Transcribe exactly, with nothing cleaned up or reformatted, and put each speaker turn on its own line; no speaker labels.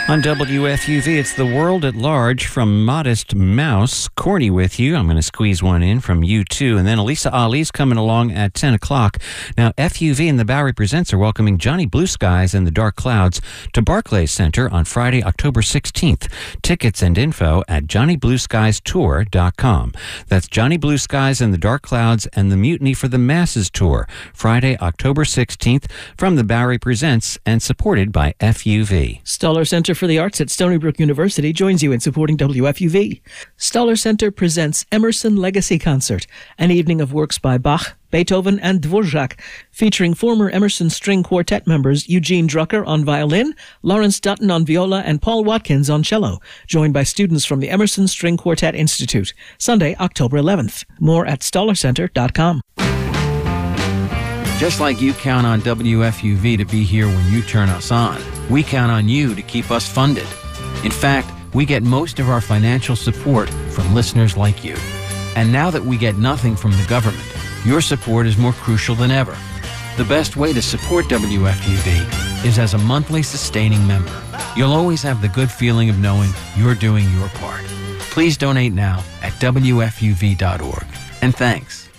On W F U V, it's The World at Large from Modest Mouse. Corny with you. I'm going to squeeze one in from U two. And then Elisa Ali's coming along at ten o'clock. Now, F U V and the Bowery Presents are welcoming Johnny Blue Skies and the Dark Clouds to Barclays Center on Friday, October sixteenth. Tickets and info at johnny blue skies tour dot com. That's Johnny Blue Skies and the Dark Clouds and the Mutiny for the Masses Tour, Friday, October sixteenth, from the Bowery Presents and supported by F U V.
Stoller Center for the Arts at Stony Brook University joins you in supporting W F U V. Stoller Center presents Emerson Legacy Concert, an evening of works by Bach, Beethoven and Dvorak, featuring former Emerson String Quartet members Eugene Drucker on violin, Lawrence Dutton on viola, and Paul Watkins on cello, joined by students from the Emerson String Quartet Institute. Sunday, October eleventh. More at stoller center dot com.
Just like you count on W F U V to be here when you turn us on, we count on you to keep us funded. In fact, we get most of our financial support from listeners like you. And now that we get nothing from the government, your support is more crucial than ever. The best way to support W F U V is as a monthly sustaining member. You'll always have the good feeling of knowing you're doing your part. Please donate now at W F U V dot org. And thanks.